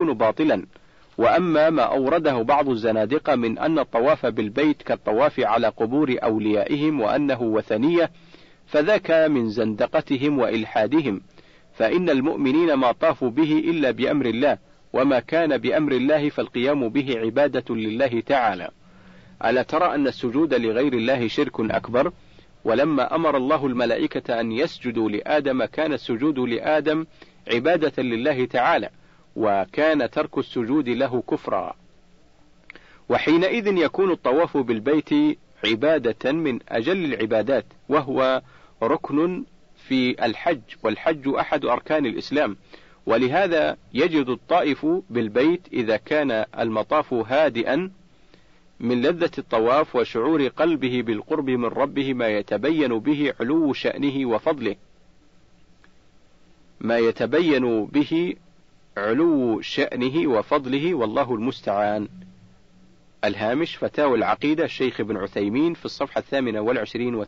فيكون باطلا. وأما ما أورده بعض الزنادقة من أن الطواف بالبيت كالطواف على قبور أوليائهم وأنه وثنية فذاك من زندقتهم وإلحادهم، فإن المؤمنين ما طافوا به إلا بأمر الله، وما كان بأمر الله فالقيام به عبادة لله تعالى. ألا ترى أن السجود لغير الله شرك أكبر؟ ولما أمر الله الملائكة أن يسجدوا لآدم كان السجود لآدم عبادة لله تعالى، وكان ترك السجود له كفرا. وحينئذ يكون الطواف بالبيت عبادة من أجل العبادات، وهو ركن في الحج، والحج أحد أركان الإسلام. ولهذا يجد الطائف بالبيت إذا كان المطاف هادئا من لذة الطواف وشعور قلبه بالقرب من ربه ما يتبين به علو شأنه وفضله، والله المستعان. الهامش: فتاوى العقيدة الشيخ ابن عثيمين في الصفحة 28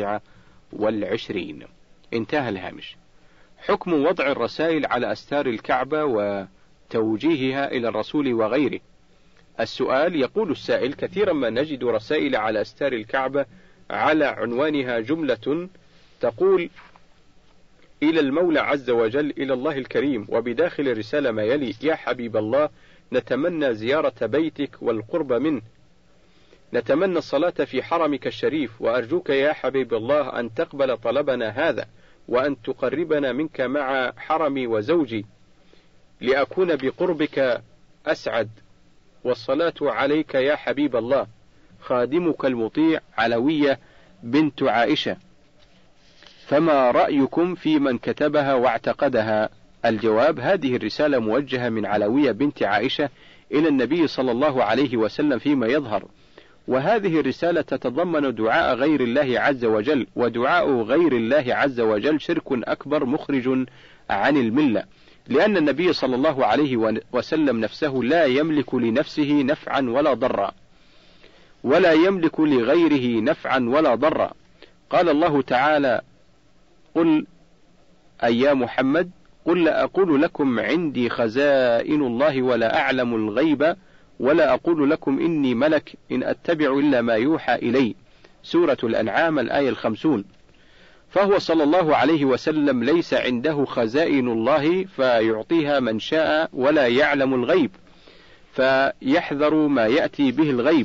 و29. انتهى الهامش. حكم وضع الرسائل على أستار الكعبة وتوجيهها إلى الرسول وغيره. السؤال: يقول السائل: كثيرا ما نجد رسائل على أستار الكعبة على عنوانها جملة تقول: إلى المولى عز وجل، إلى الله الكريم، وبداخل الرسالة ما يلي: يا حبيب الله، نتمنى زيارة بيتك والقرب منه، نتمنى الصلاة في حرمك الشريف، وأرجوك يا حبيب الله أن تقبل طلبنا هذا، وأن تقربنا منك مع حرمي وزوجي لأكون بقربك أسعد، والصلاة عليك يا حبيب الله. خادمك المطيع علوية بنت عائشة. فما رأيكم في من كتبها واعتقدها؟ الجواب: هذه الرسالة موجهة من علوية بنت عائشة إلى النبي صلى الله عليه وسلم فيما يظهر، وهذه الرسالة تتضمن دعاء غير الله عز وجل، ودعاء غير الله عز وجل شرك أكبر مخرج عن الملة، لأن النبي صلى الله عليه وسلم نفسه لا يملك لنفسه نفعا ولا ضرا، ولا يملك لغيره نفعا ولا ضرا. قال الله تعالى: قل أي يا محمد، قل لا أقول لكم عندي خزائن الله ولا أعلم الغيب ولا أقول لكم إني ملك إن أتبع إلا ما يوحى إلي. سورة الأنعام الآية 50. فهو صلى الله عليه وسلم ليس عنده خزائن الله فيعطيها من شاء، ولا يعلم الغيب فيحذر ما يأتي به الغيب،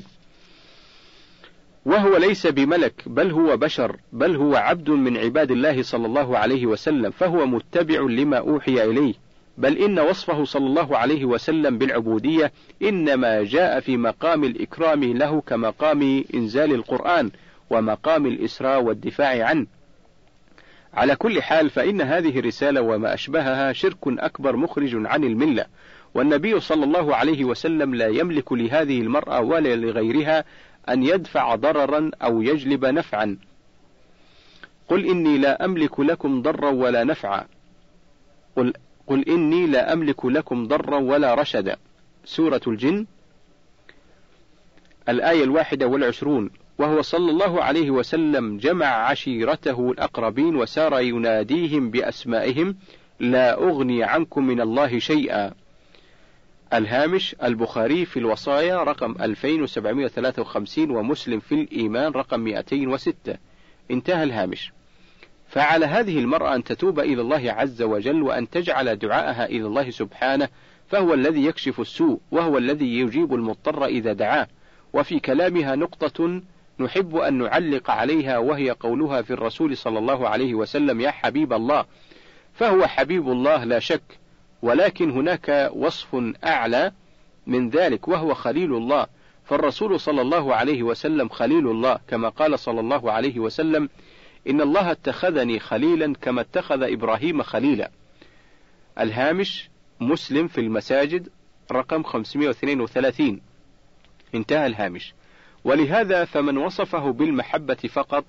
وهو ليس بملك، بل هو بشر، بل هو عبد من عباد الله صلى الله عليه وسلم، فهو متبع لما أوحي إليه. بل إن وصفه صلى الله عليه وسلم بالعبودية إنما جاء في مقام الإكرام له كمقام إنزال القرآن ومقام الإسراء والدفاع عنه. على كل حال، فإن هذه الرسالة وما أشبهها شرك أكبر مخرج عن الملة، والنبي صلى الله عليه وسلم لا يملك لهذه المرأة ولا لغيرها أن يدفع ضررا أو يجلب نفعا. قل إني لا أملك لكم ضرا ولا نفعا، قل إني لا أملك لكم ضرا ولا رشدا. سورة الجن الآية 21. وهو صلى الله عليه وسلم جمع عشيرته الأقربين وسار يناديهم بأسمائهم: لا أغني عنكم من الله شيئا. الهامش: البخاري في الوصايا رقم 2753، ومسلم في الإيمان رقم 206. انتهى الهامش. فعلى هذه المرأة أن تتوب إلى الله عز وجل، وأن تجعل دعاءها إلى الله سبحانه، فهو الذي يكشف السوء، وهو الذي يجيب المضطر إذا دعاه. وفي كلامها نقطة نحب أن نعلق عليها، وهي قولها في الرسول صلى الله عليه وسلم: يا حبيب الله. فهو حبيب الله لا شك، ولكن هناك وصف أعلى من ذلك، وهو خليل الله. فالرسول صلى الله عليه وسلم خليل الله، كما قال صلى الله عليه وسلم: إن الله اتخذني خليلا كما اتخذ إبراهيم خليلا. الهامش: مسلم في المساجد رقم 532. انتهى الهامش. ولهذا فمن وصفه بالمحبة فقط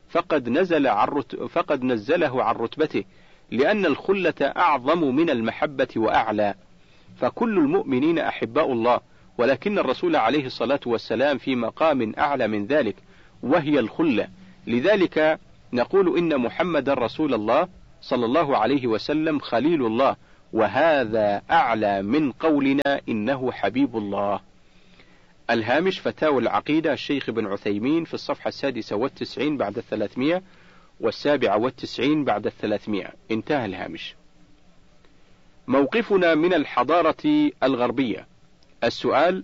فقد نزله عن رتبته، لأن الخلة أعظم من المحبة وأعلى. فكل المؤمنين أحباء الله، ولكن الرسول عليه الصلاة والسلام في مقام أعلى من ذلك، وهي الخلة. لذلك نقول إن محمد رسول الله صلى الله عليه وسلم خليل الله، وهذا أعلى من قولنا إنه حبيب الله. الهامش فتاوى العقيدة الشيخ ابن عثيمين في الصفحة 96 بعد 300 و97 بعد 300. انتهى الهامش. موقفنا من الحضارة الغربية. السؤال: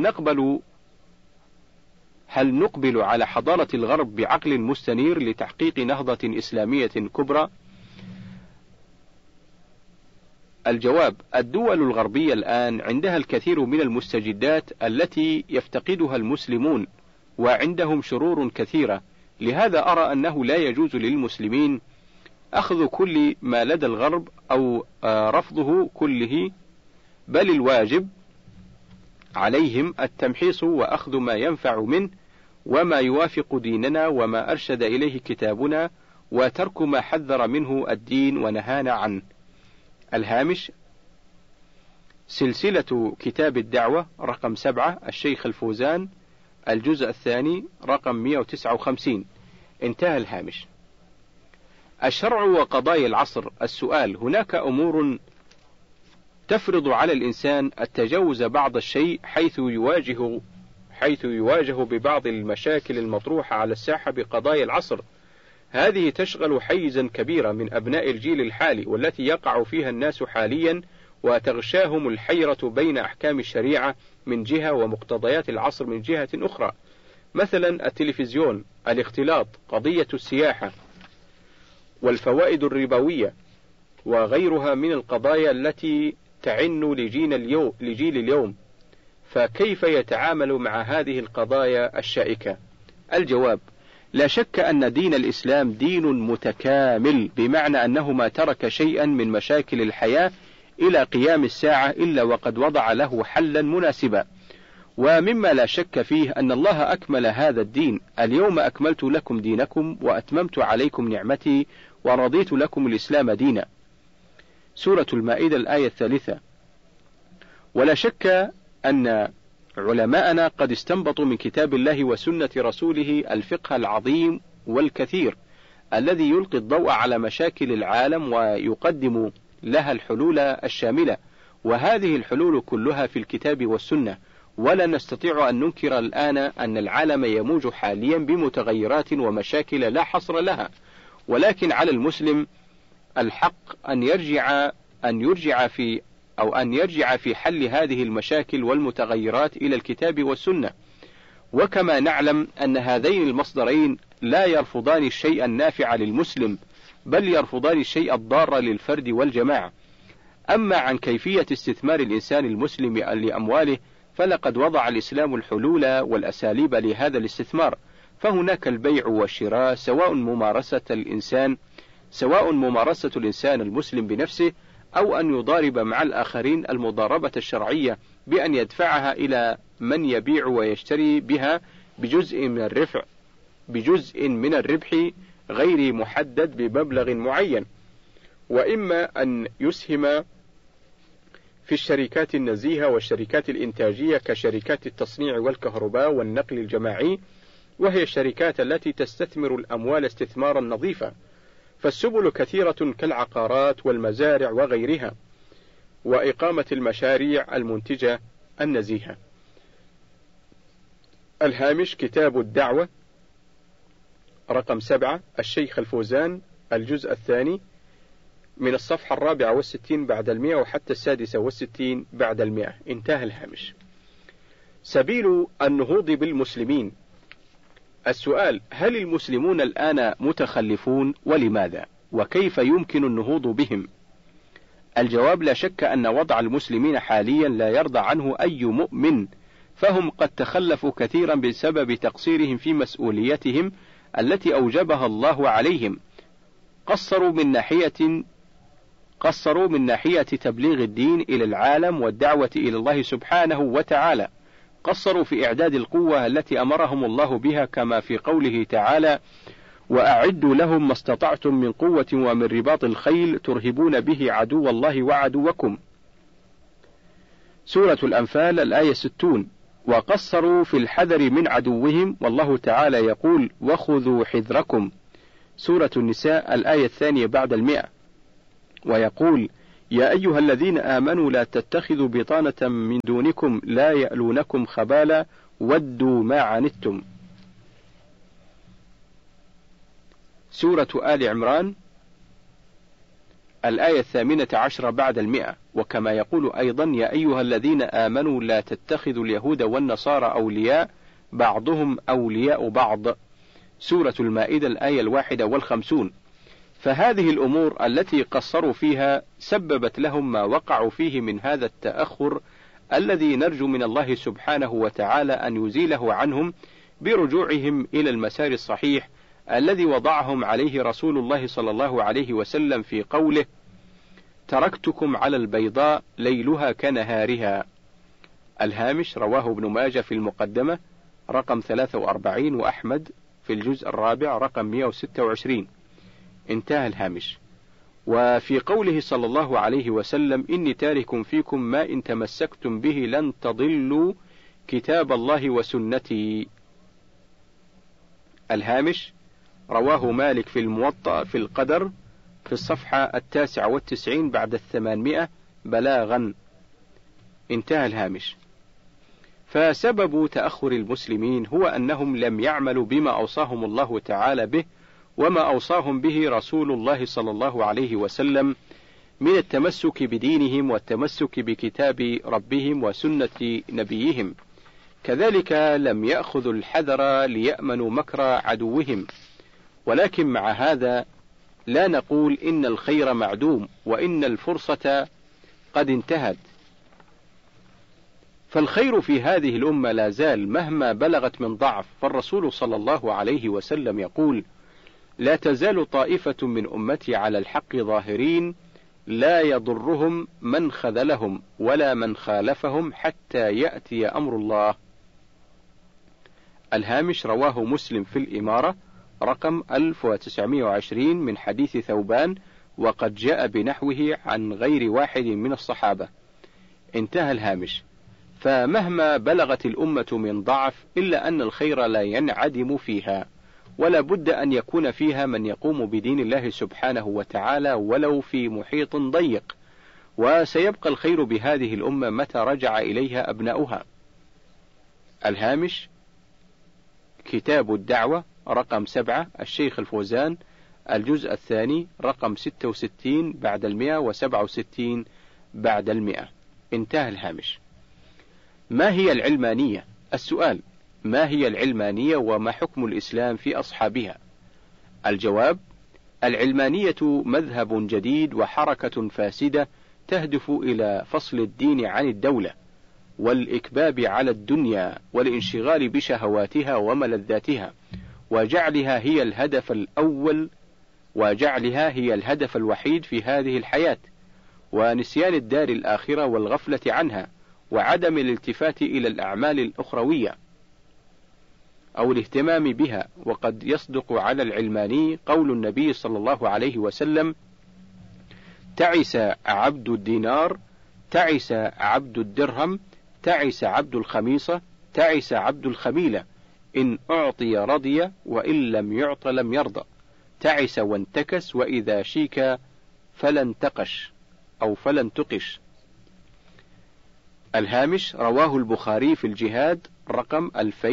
هل نقبل على حضارة الغرب بعقل مستنير لتحقيق نهضة إسلامية كبرى؟ الجواب: الدول الغربية الآن عندها الكثير من المستجدات التي يفتقدها المسلمون، وعندهم شرور كثيرة، لهذا أرى أنه لا يجوز للمسلمين أخذ كل ما لدى الغرب أو رفضه كله، بل الواجب عليهم التمحيص وأخذ ما ينفع منه وما يوافق ديننا وما أرشد إليه كتابنا، وترك ما حذر منه الدين ونهانا عنه. الهامش: سلسلة كتاب الدعوة رقم 7 الشيخ الفوزان الجزء الثاني رقم 159. انتهى الهامش. الشرع وقضايا العصر. السؤال: هناك أمور تفرض على الإنسان التجاوز بعض الشيء حيث يواجه ببعض المشاكل المطروحة على الساحة بقضايا العصر. هذه تشغل حيزا كبيرا من أبناء الجيل الحالي، والتي يقع فيها الناس حاليا، وتغشاهم الحيرة بين أحكام الشريعة من جهة ومقتضيات العصر من جهة أخرى، مثلا التلفزيون، الاختلاط، قضية السياحة، والفوائد الربوية، وغيرها من القضايا التي تعن لجيل اليوم. فكيف يتعامل مع هذه القضايا الشائكة؟ الجواب: لا شك أن دين الإسلام دين متكامل، بمعنى أنه ما ترك شيئا من مشاكل الحياة إلى قيام الساعة إلا وقد وضع له حلا مناسبا. ومما لا شك فيه أن الله أكمل هذا الدين: اليوم أكملت لكم دينكم وأتممت عليكم نعمتي ورضيت لكم الإسلام دينا. سورة المائدة الآية 3. ولا شك أن علماءنا قد استنبطوا من كتاب الله وسنة رسوله الفقه العظيم والكثير الذي يلقي الضوء على مشاكل العالم ويقدم لها الحلول الشاملة، وهذه الحلول كلها في الكتاب والسنة. ولا نستطيع أن ننكر الآن أن العالم يموج حاليا بمتغيرات ومشاكل لا حصر لها، ولكن على المسلم الحق أن يرجع في حل هذه المشاكل والمتغيرات إلى الكتاب والسنة. وكما نعلم أن هذين المصدرين لا يرفضان الشيء النافع للمسلم، بل يرفضان الشيء الضار للفرد والجماعة. أما عن كيفية استثمار الإنسان المسلم لأمواله، فلقد وضع الإسلام الحلول والأساليب لهذا الاستثمار. فهناك البيع والشراء، سواء ممارسة الإنسان المسلم بنفسه، أو أن يضارب مع الآخرين المضاربة الشرعية بأن يدفعها إلى من يبيع ويشتري بها بجزء من الربح غير محدد بمبلغ معين، وإما أن يسهم في الشركات النزيهة والشركات الإنتاجية كشركات التصنيع والكهرباء والنقل الجماعي، وهي الشركات التي تستثمر الأموال استثمارا نظيفا. فالسبل كثيرة كالعقارات والمزارع وغيرها، وإقامة المشاريع المنتجة النزيهة. الهامش: كتاب الدعوة رقم 7 الشيخ الفوزان الجزء الثاني من الصفحة 64 بعد 100 وحتى 66 بعد 100. انتهى الهامش. سبيل النهوض بالمسلمين. السؤال: هل المسلمون الآن متخلفون؟ ولماذا؟ وكيف يمكن النهوض بهم؟ الجواب: لا شك أن وضع المسلمين حاليا لا يرضى عنه أي مؤمن، فهم قد تخلفوا كثيرا بسبب تقصيرهم في مسؤوليتهم التي أوجبها الله عليهم. قصروا من ناحية تبليغ الدين إلى العالم والدعوة إلى الله سبحانه وتعالى. قصروا في إعداد القوة التي أمرهم الله بها، كما في قوله تعالى: وأعدوا لهم ما استطعتم من قوة ومن رباط الخيل ترهبون به عدو الله وعدوكم. سورة الأنفال الآية 60. وقصروا في الحذر من عدوهم، والله تعالى يقول: وخذوا حذركم. سورة النساء الآية 2 بعد 100. ويقول: يا أيها الذين آمنوا لا تتخذوا بطانة من دونكم لا يألونكم خبالا ودوا ما عنتم. سورة آل عمران الآية 18 بعد 100. وكما يقول أيضا يا أيها الذين آمنوا لا تتخذوا اليهود والنصارى أولياء بعضهم أولياء بعض. سورة المائدة الآية 51. فهذه الأمور التي قصروا فيها سببت لهم ما وقعوا فيه من هذا التأخر الذي نرجو من الله سبحانه وتعالى أن يزيله عنهم برجوعهم إلى المسار الصحيح الذي وضعهم عليه رسول الله صلى الله عليه وسلم في قوله تركتكم على البيضاء ليلها كنهارها. الهامش رواه ابن ماجه في المقدمة رقم 43 وأحمد في الجزء الرابع رقم 126. انتهى الهامش. وفي قوله صلى الله عليه وسلم إني تارك فيكم ما إن تمسكتم به لن تضلوا كتاب الله وسنتي. الهامش رواه مالك في الموطأ في القدر في الصفحة 99 بعد 800 بلاغا. انتهى الهامش. فسبب تأخر المسلمين هو أنهم لم يعملوا بما أوصاهم الله تعالى به وما أوصاهم به رسول الله صلى الله عليه وسلم من التمسك بدينهم والتمسك بكتاب ربهم وسنة نبيهم. كذلك لم يأخذوا الحذر ليأمنوا مكر عدوهم. ولكن مع هذا لا نقول إن الخير معدوم وإن الفرصة قد انتهت، فالخير في هذه الأمة لا زال مهما بلغت من ضعف. فالرسول صلى الله عليه وسلم يقول لا تزال طائفة من أمتي على الحق ظاهرين لا يضرهم من خذلهم ولا من خالفهم حتى يأتي أمر الله. الهامش رواه مسلم في الإمارة رقم 1920 من حديث ثوبان وقد جاء بنحوه عن غير واحد من الصحابة. انتهى الهامش. فمهما بلغت الأمة من ضعف إلا أن الخير لا ينعدم فيها، ولا بد أن يكون فيها من يقوم بدين الله سبحانه وتعالى ولو في محيط ضيق، وسيبقى الخير بهذه الأمة متى رجع إليها أبناؤها. الهامش كتاب الدعوة رقم 7 الشيخ الفوزان الجزء الثاني رقم 66 بعد 167 بعد 100. انتهى الهامش. ما هي العلمانية؟ السؤال: ما هي العلمانية وما حكم الإسلام في أصحابها؟ الجواب: العلمانية مذهب جديد وحركة فاسدة تهدف إلى فصل الدين عن الدولة والإكباب على الدنيا والانشغال بشهواتها وملذاتها وجعلها هي الهدف الوحيد في هذه الحياة، ونسيان الدار الآخرة والغفلة عنها وعدم الالتفات إلى الأعمال الأخروية أو الاهتمام بها. وقد يصدق على العلماني قول النبي صلى الله عليه وسلم: تعس عبد الدينار، تعس عبد الدرهم، تعس عبد الخميصة، تعس عبد الخميلة، إن أعطي رضي وإن لم يعط لم يرضى، تعس وانتكس وإذا شيك فلن تقش أو فلن تقش. الهامش رواه البخاري في الجهاد رقم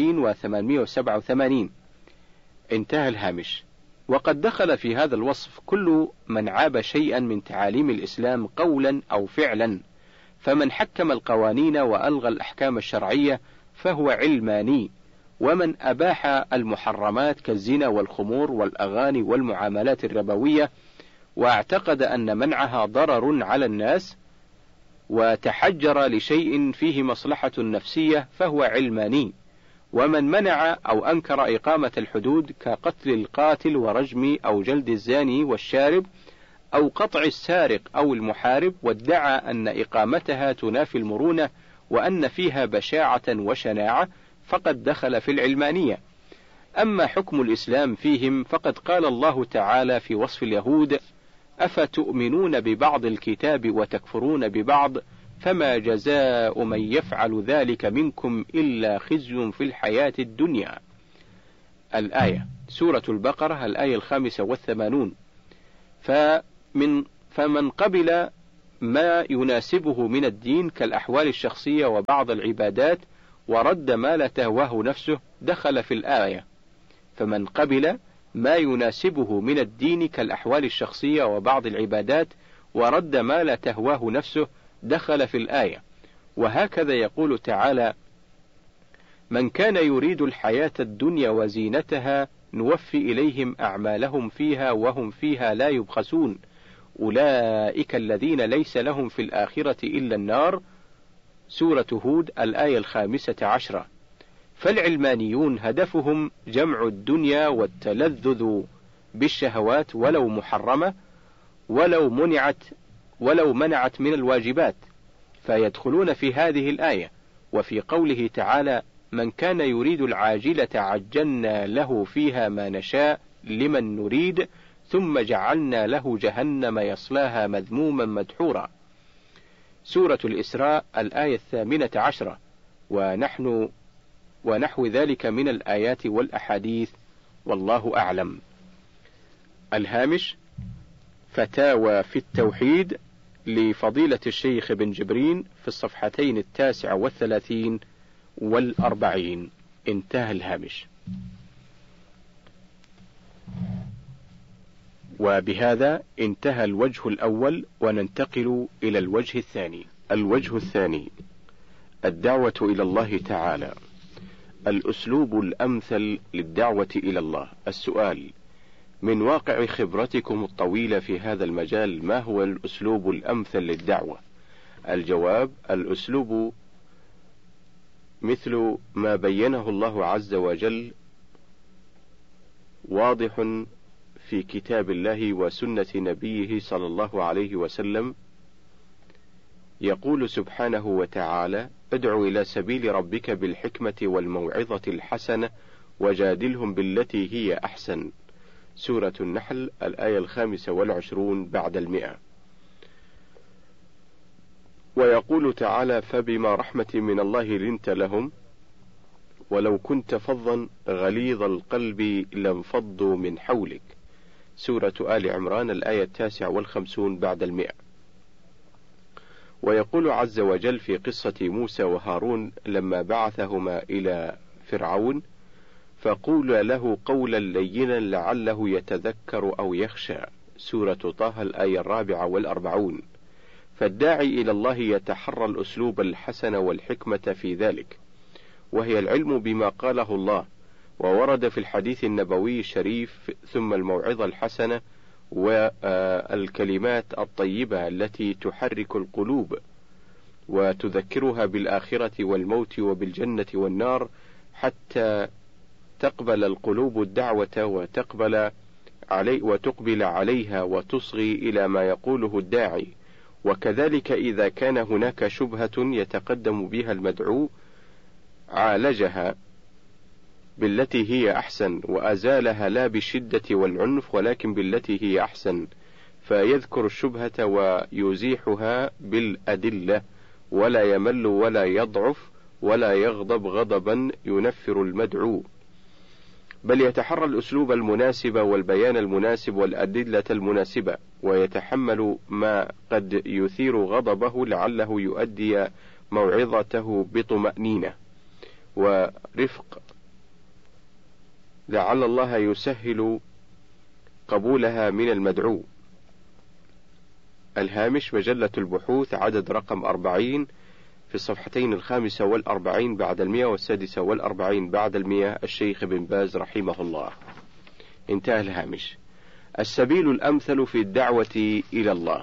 2887. انتهى الهامش. وقد دخل في هذا الوصف كل من عاب شيئا من تعاليم الإسلام قولا أو فعلا، فمن حكم القوانين وألغى الأحكام الشرعية فهو علماني، ومن أباح المحرمات كالزنا والخمور والأغاني والمعاملات الربوية واعتقد أن منعها ضرر على الناس وتحجر لشيء فيه مصلحة نفسية فهو علماني، ومن منع أو أنكر إقامة الحدود كقتل القاتل ورجم أو جلد الزاني والشارب أو قطع السارق أو المحارب وادعى أن إقامتها تنافي المرونة وأن فيها بشاعة وشناعة فقد دخل في العلمانية. أما حكم الإسلام فيهم فقد قال الله تعالى في وصف اليهود: أفتؤمنون ببعض الكتاب وتكفرون ببعض فما جزاء من يفعل ذلك منكم إلا خزي في الحياة الدنيا. الآية سورة البقرة الآية 85. فمن قبل ما يناسبه من الدين كالأحوال الشخصية وبعض العبادات، ورد ما لا تهواه نفسه، دخل في الآية. فمن قبل ما يناسبه من الدين كالأحوال الشخصية وبعض العبادات ورد ما لا تهواه نفسه دخل في الآية. وهكذا يقول تعالى: من كان يريد الحياة الدنيا وزينتها نوفي إليهم أعمالهم فيها وهم فيها لا يبخسون أولئك الذين ليس لهم في الآخرة إلا النار. سورة هود الآية 15. فالعلمانيون هدفهم جمع الدنيا والتلذذ بالشهوات ولو محرمة، ولو منعت من الواجبات، فيدخلون في هذه الآية. وفي قوله تعالى: من كان يريد العاجلة عجلنا له فيها ما نشاء لمن نريد ثم جعلنا له جهنم يصلاها مذموما مدحورا. سورة الإسراء الآية 18. ونحو ذلك من الآيات والأحاديث، والله أعلم. الهامش: فتاوى في التوحيد لفضيلة الشيخ بن جبرين في الصفحتين 39 و40. انتهى الهامش. وبهذا انتهى الوجه الأول، وننتقل إلى الوجه الثاني. الوجه الثاني: الدعوة إلى الله تعالى. الأسلوب الأمثل للدعوة إلى الله. السؤال: من واقع خبرتكم الطويلة في هذا المجال، ما هو الأسلوب الأمثل للدعوة؟ الجواب: الأسلوب مثل ما بينه الله عز وجل، واضح في كتاب الله وسنة نبيه صلى الله عليه وسلم. يقول سبحانه وتعالى: ادع إلى سبيل ربك بالحكمة والموعظة الحسنة وجادلهم بالتي هي أحسن. سورة النحل الآية 25 بعد 100. ويقول تعالى: فبما رحمة من الله لنت لهم ولو كنت فظا غليظ القلب لانفضوا من حولك. سورة آل عمران الآية 59 بعد 100. ويقول عز وجل في قصة موسى وهارون لما بعثهما إلى فرعون: فقولا له قولا لينا لعله يتذكر أو يخشى. سورة طه الآية 44. فالداعي إلى الله يتحرى الأسلوب الحسن والحكمة في ذلك، وهي العلم بما قاله الله وورد في الحديث النبوي الشريف، ثم الموعظة الحسنة والكلمات الطيبة التي تحرك القلوب وتذكرها بالآخرة والموت وبالجنة والنار، حتى تقبل القلوب الدعوة وتقبل عليها وتصغي إلى ما يقوله الداعي. وكذلك إذا كان هناك شبهة يتقدم بها المدعو عالجها بالتي هي أحسن، وأزالها لا بالشدة والعنف ولكن بالتي هي أحسن، فيذكر الشبهة ويزيحها بالأدلة، ولا يمل ولا يضعف ولا يغضب غضبا ينفر المدعو، بل يتحرى الأسلوب المناسب والبيان المناسب والأدلة المناسبة، ويتحمل ما قد يثير غضبه لعله يؤدي موعظته بطمأنينة ورفق، لعل الله يسهل قبولها من المدعو. الهامش: مجلة البحوث عدد رقم 40 في الصفحتين 45 بعد 100 و46 بعد 100. الشيخ بن باز رحمه الله. انتهى الهامش. السبيل الأمثل في الدعوة إلى الله.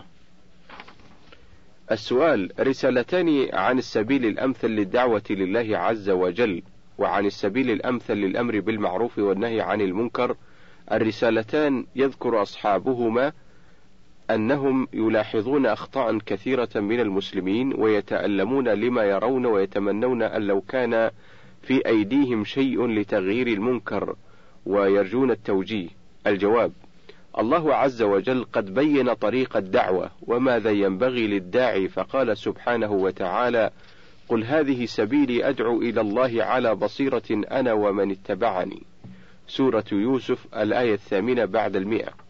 السؤال: رسالتان عن السبيل الأمثل للدعوة لله عز وجل، وعن السبيل الأمثل للأمر بالمعروف والنهي عن المنكر. الرسالتان يذكر أصحابهما أنهم يلاحظون أخطاء كثيرة من المسلمين، ويتألمون لما يرون، ويتمنون أن لو كان في أيديهم شيء لتغيير المنكر، ويرجون التوجيه. الجواب: الله عز وجل قد بين طريق الدعوة وماذا ينبغي للداعي، فقال سبحانه وتعالى: قل هذه سبيلي أدعو إلى الله على بصيرة أنا ومن اتبعني. سورة يوسف الآية 8 بعد 100.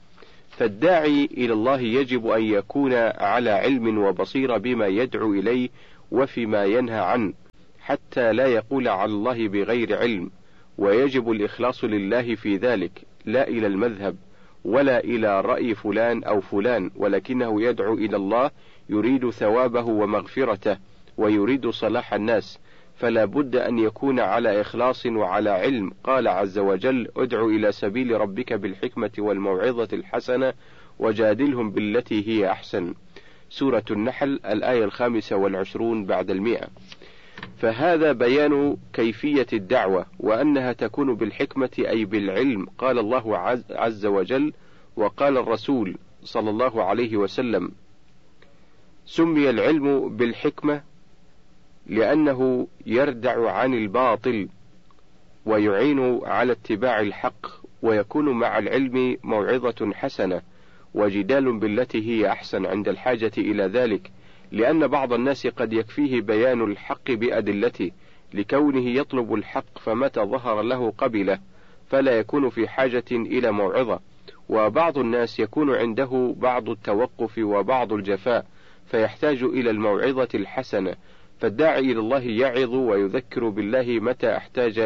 فالداعي إلى الله يجب أن يكون على علم وبصيرة بما يدعو إليه وفيما ينهى عنه، حتى لا يقول على الله بغير علم، ويجب الإخلاص لله في ذلك، لا إلى المذهب ولا إلى رأي فلان أو فلان، ولكنه يدعو إلى الله يريد ثوابه ومغفرته ويريد صلاح الناس، فلا بد أن يكون على إخلاص وعلى علم. قال عز وجل: ادع إلى سبيل ربك بالحكمة والموعظة الحسنة وجادلهم بالتي هي أحسن. سورة النحل الآية 25 بعد 100. فهذا بيان كيفية الدعوة، وأنها تكون بالحكمة أي بالعلم. قال الله عز وجل وقال الرسول صلى الله عليه وسلم: سمي العلم بالحكمة لأنه يردع عن الباطل ويعين على اتباع الحق، ويكون مع العلم موعظة حسنة وجدال بالتي هي أحسن عند الحاجة إلى ذلك، لأن بعض الناس قد يكفيه بيان الحق بأدلته لكونه يطلب الحق، فمتى ظهر له قبله فلا يكون في حاجة إلى موعظة. وبعض الناس يكون عنده بعض التوقف وبعض الجفاء فيحتاج إلى الموعظة الحسنة، فالداعي إلى الله يعظ ويذكر بالله متى احتاج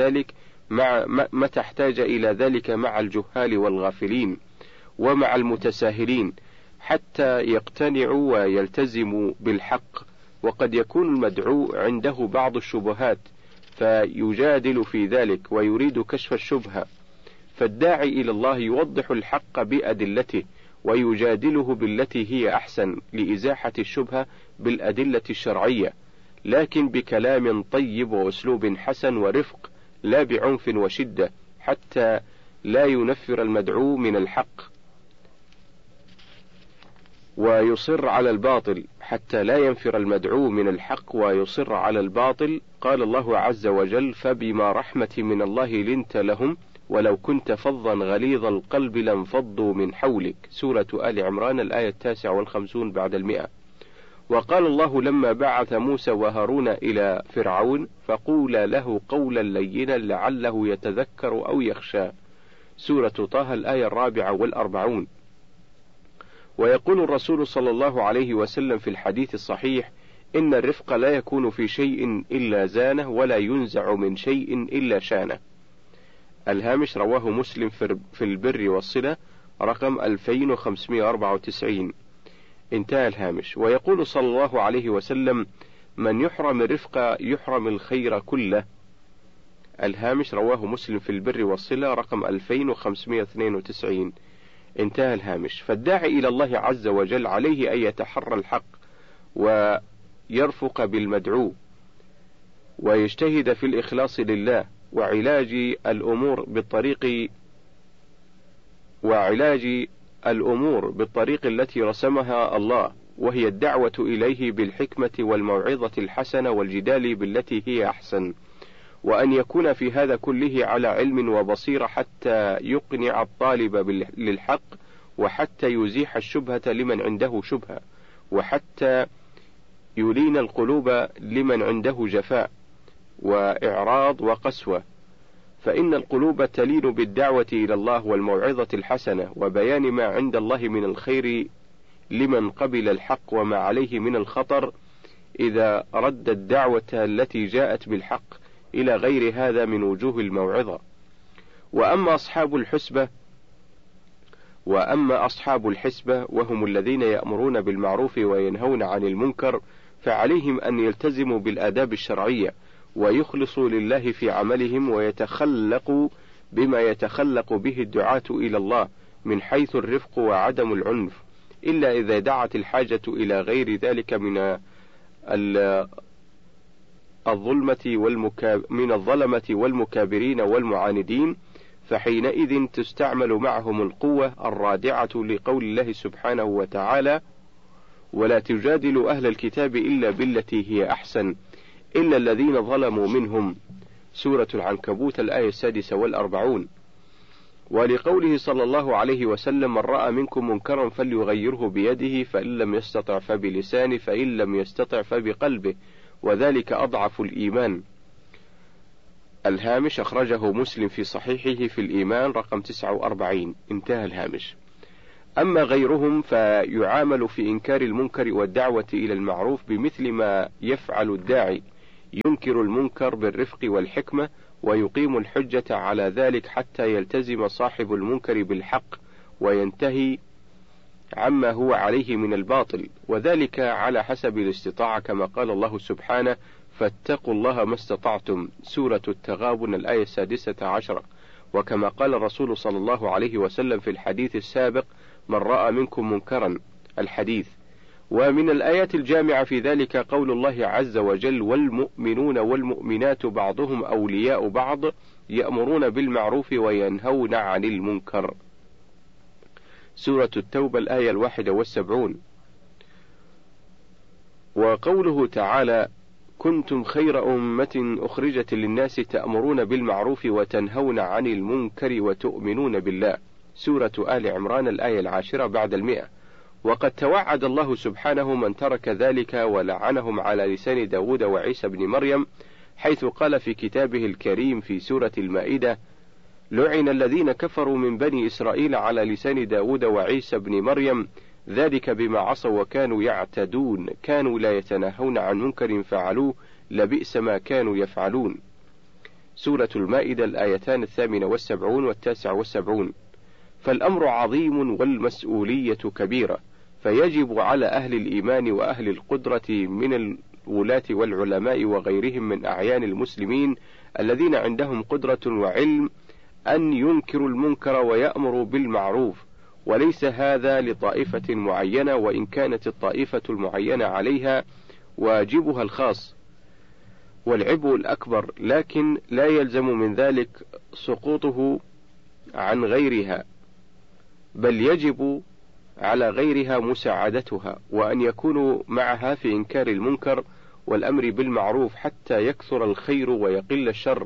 إلى ذلك مع الجهال والغافلين ومع المتساهلين حتى يقتنعوا ويلتزموا بالحق. وقد يكون المدعو عنده بعض الشبهات فيجادل في ذلك ويريد كشف الشبهة، فالداعي إلى الله يوضح الحق بأدلته ويجادله بالتي هي أحسن لإزاحة الشبهة بالأدلة الشرعية، لكن بكلام طيب وأسلوب حسن ورفق، لا بعنف وشدة، حتى لا ينفر المدعو من الحق ويصر على الباطل، حتى لا ينفر المدعو من الحق ويصر على الباطل. قال الله عز وجل: فبما رحمة من الله لنت لهم ولو كنت فظا غليظ القلب لانفضوا من حولك. سورة آل عمران الآية 59 بعد 100. وقال الله لما بعث موسى وهارون إلى فرعون: فقولا له قولا لينا لعله يتذكر أو يخشى. سورة طه الآية 44. ويقول الرسول صلى الله عليه وسلم في الحديث الصحيح: إن الرفق لا يكون في شيء إلا زانه، ولا ينزع من شيء إلا شانه. الهامش رواه مسلم في البر والصلة رقم 2594. انتهى الهامش. ويقول صلى الله عليه وسلم: من يحرم الرفق يحرم الخير كله. الهامش رواه مسلم في البر والصلة رقم 2592. انتهى الهامش. فالداعي إلى الله عز وجل عليه أن يتحرى الحق ويرفق بالمدعو ويجتهد في الإخلاص لله وعلاج الأمور بالطريق التي رسمها الله، وهي الدعوة إليه بالحكمة والموعظة الحسنة والجدال بالتي هي أحسن، وأن يكون في هذا كله على علم وبصيرة حتى يقنع الطالب للحق، وحتى يزيح الشبهة لمن عنده شبهة، وحتى يلين القلوب لمن عنده جفاء وإعراض وقسوة، فإن القلوب تلين بالدعوة إلى الله والموعظة الحسنة وبيان ما عند الله من الخير لمن قبل الحق وما عليه من الخطر إذا رد الدعوة التي جاءت بالحق إلى غير هذا من وجوه الموعظة. وأما أصحاب الحسبة وهم الذين يأمرون بالمعروف وينهون عن المنكر، فعليهم أن يلتزموا بالآداب الشرعية ويخلصوا لله في عملهم ويتخلقوا بما يتخلق به الدعاة إلى الله من حيث الرفق وعدم العنف، إلا إذا دعت الحاجة إلى غير ذلك من الظلمة والمكابرين والمعاندين، فحينئذ تستعمل معهم القوة الرادعة لقول الله سبحانه وتعالى: ولا تجادلوا أهل الكتاب إلا بالتي هي أحسن إلا الذين ظلموا منهم. سورة العنكبوت الآية 46. ولقوله صلى الله عليه وسلم: من رأى منكم منكرا فليغيره بيده، فإن لم يستطع فبلسانه، فإن لم يستطع فبقلبه، وذلك أضعف الإيمان. الهامش أخرجه مسلم في صحيحه في الإيمان رقم 49. انتهى الهامش. أما غيرهم فيعامل في إنكار المنكر والدعوة إلى المعروف بمثل ما يفعل الداعي، ينكر المنكر بالرفق والحكمة، ويقيم الحجة على ذلك حتى يلتزم صاحب المنكر بالحق وينتهي عما هو عليه من الباطل، وذلك على حسب الاستطاعة، كما قال الله سبحانه: فاتقوا الله ما استطعتم، سورة التغابن الآية 16. وكما قال الرسول صلى الله عليه وسلم في الحديث السابق: من رأى منكم منكرا، الحديث. ومن الآيات الجامعة في ذلك قول الله عز وجل: والمؤمنون والمؤمنات بعضهم أولياء بعض يأمرون بالمعروف وينهون عن المنكر، سورة التوبة الآية 71. وقوله تعالى: كنتم خير أمة أخرجت للناس تأمرون بالمعروف وتنهون عن المنكر وتؤمنون بالله، سورة آل عمران الآية 10 بعد 100. وقد توعد الله سبحانه من ترك ذلك ولعنهم على لسان داود وعيسى بن مريم، حيث قال في كتابه الكريم في سورة المائدة: لعن الذين كفروا من بني إسرائيل على لسان داود وعيسى بن مريم، ذلك بما عصوا وكانوا يعتدون، كانوا لا يتناهون عن منكر فعلوه، لبئس ما كانوا يفعلون، سورة المائدة الآيتان 78 و79. فالأمر عظيم والمسؤولية كبيرة، فيجب على أهل الإيمان وأهل القدرة من الولاة والعلماء وغيرهم من أعيان المسلمين الذين عندهم قدرة وعلم أن ينكروا المنكر ويأمروا بالمعروف، وليس هذا لطائفة معينة، وإن كانت الطائفة المعينة عليها واجبها الخاص والعبء الأكبر، لكن لا يلزم من ذلك سقوطه عن غيرها، بل يجب على غيرها مساعدتها، وأن يكونوا معها في إنكار المنكر والأمر بالمعروف حتى يكثر الخير ويقل الشر،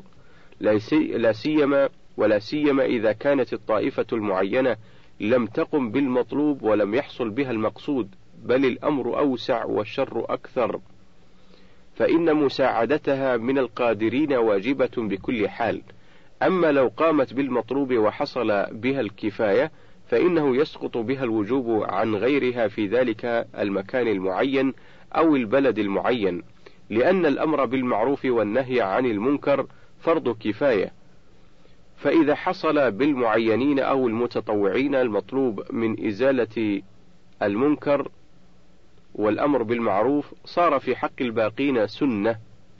ولا سيما إذا كانت الطائفة المعينة لم تقم بالمطلوب ولم يحصل بها المقصود، بل الأمر أوسع والشر أكثر، فإن مساعدتها من القادرين واجبة بكل حال. أما لو قامت بالمطلوب وحصل بها الكفاية فإنه يسقط بها الوجوب عن غيرها في ذلك المكان المعين أو البلد المعين، لأن الأمر بالمعروف والنهي عن المنكر فرض كفاية، فإذا حصل بالمعينين أو المتطوعين المطلوب من إزالة المنكر والأمر بالمعروف صار في حق الباقين سنة.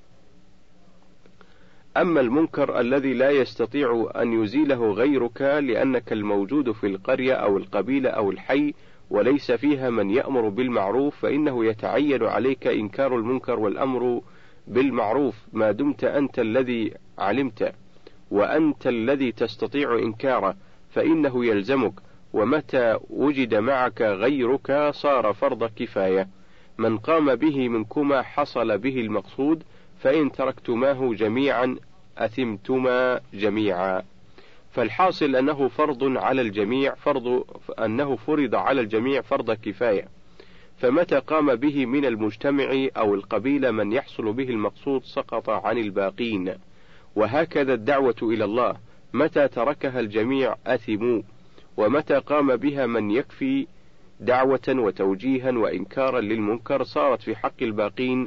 أما المنكر الذي لا يستطيع أن يزيله غيرك لأنك الموجود في القرية أو القبيلة أو الحي وليس فيها من يأمر بالمعروف، فإنه يتعين عليك إنكار المنكر والأمر بالمعروف ما دمت أنت الذي علمت وأنت الذي تستطيع إنكاره، فإنه يلزمك، ومتى وجد معك غيرك صار فرض كفاية، من قام به منكما حصل به المقصود، فإن تركتماه جميعا أثمتما جميعا. فالحاصل أنه فرض على الجميع، أنه فرض على الجميع فرض كفاية، فمتى قام به من المجتمع أو القبيلة من يحصل به المقصود سقط عن الباقين. وهكذا الدعوة إلى الله، متى تركها الجميع أثموا، ومتى قام بها من يكفي دعوة وتوجيها وإنكارا للمنكر صارت في حق الباقين